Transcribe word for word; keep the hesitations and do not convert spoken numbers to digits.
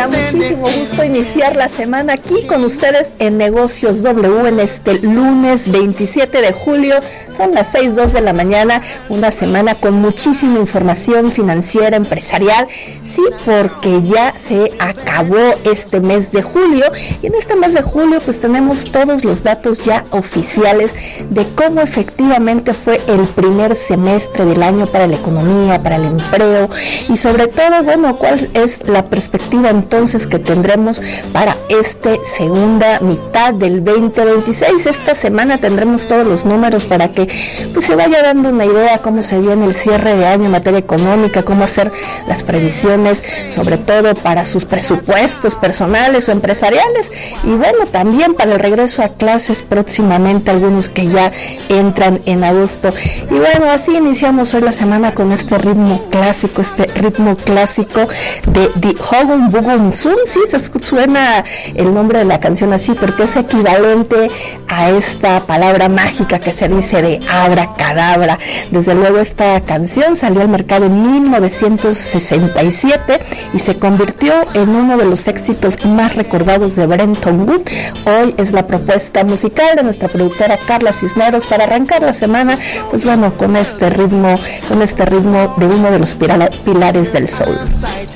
da muchísimo gusto iniciar la semana aquí con ustedes en Negocios W en este lunes veintisiete de julio. Son las seis dos de la mañana, una semana con muchísima información financiera, empresarial. Sí, porque ya se acabó este mes de julio y en este mes de julio pues tenemos todos los datos ya oficiales de cómo efectivamente fue el primer semestre del año para la economía, para el empleo y sobre todo, bueno, cuál es la perspectiva entonces que tendremos para esta segunda mitad del veinte veintiséis. Esta semana tendremos todos los números para que pues se vaya dando una idea cómo se viene el cierre de año en materia económica, cómo hacer las previsiones, sobre todo para sus presupuestos personales o empresariales y bueno, también para el regreso a clases próximamente, algunos que ya entran en agosto. Y bueno, así iniciamos hoy la semana con este ritmo clásico, este ritmo clásico de The Hogun Bugun Sun. Sí, se suena el nombre de la canción así porque es equivalente a esta palabra mágica que se dice de abracadabra. Desde luego esta canción salió al mercado en mil novecientos sesenta y siete y se convirtió en uno de los éxitos más recordados de Brenton Wood. Hoy es la propuesta musical de nuestra productora Carla Cisneros para arrancar la semana, pues bueno, con este ritmo, con este ritmo de uno de los pilares del soul.